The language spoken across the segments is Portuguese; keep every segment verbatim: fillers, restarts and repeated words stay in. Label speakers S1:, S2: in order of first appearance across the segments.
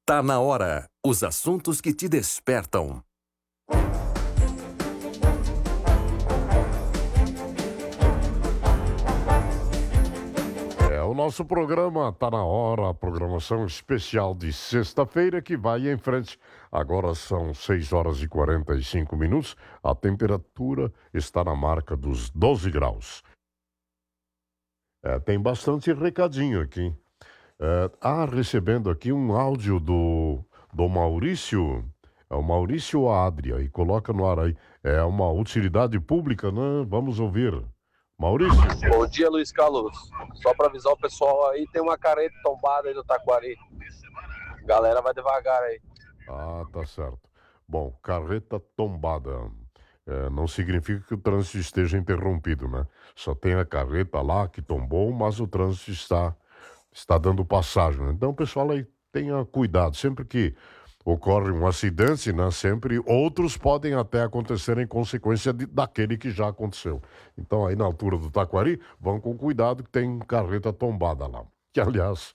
S1: Tá na hora. Os assuntos que te despertam.
S2: É, o nosso programa tá na hora, a programação especial de sexta-feira que vai em frente. Agora são seis horas e quarenta e cinco minutos. A temperatura está na marca dos doze graus. É, tem bastante recadinho aqui. É, ah, recebendo aqui um áudio do, do Maurício. É o Maurício Adria, e coloca no ar aí. É uma utilidade pública, né? Vamos ouvir. Maurício.
S3: Bom dia, Luiz Carlos. Só para avisar o pessoal aí, tem uma carreta tombada aí do Taquari. Galera, vai devagar aí.
S2: Ah, tá certo. Bom, carreta tombada. É, não significa que o trânsito esteja interrompido, né? Só tem a carreta lá que tombou, mas o trânsito está, está dando passagem, né? Então, pessoal, aí tenha cuidado. Sempre que ocorre um acidente, né? Sempre outros podem até acontecer em consequência de, daquele que já aconteceu. Então, aí na altura do Taquari, vão com cuidado que tem carreta tombada lá. Que, aliás,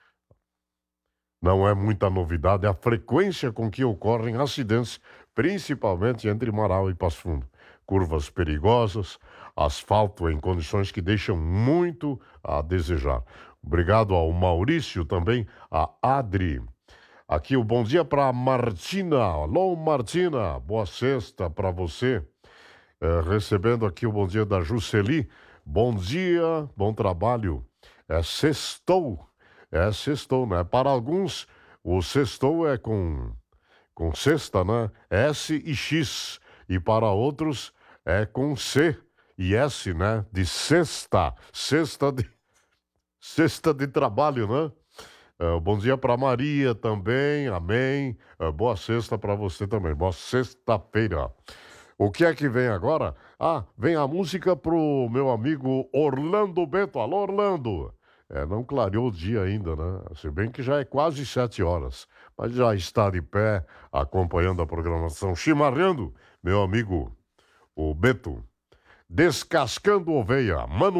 S2: não é muita novidade a frequência com que ocorrem acidentes, principalmente entre Marau e Passo Fundo. Curvas perigosas, asfalto em condições que deixam muito a desejar. Obrigado ao Maurício, também a Adri. Aqui o bom dia para Martina. Alô, Martina, boa sexta para você. É, recebendo aqui o bom dia da Jusceli. Bom dia, bom trabalho. É sextou. É sextou, né? Para alguns, o sextou é com, com sexta, né? S e X. E para outros, é com C e S, né? De sexta. Sexta de, sexta de trabalho, né? É, bom dia para Maria também, amém. É, boa sexta para você também, boa sexta-feira. O que é que vem agora? Ah, vem a música pro meu amigo Orlando Bento. Alô, Orlando! É, não clareou o dia ainda, né? Se bem que já é quase sete horas. Mas já está de pé, acompanhando a programação, chimarrando, meu amigo, o Beto. Descascando oveia, Mano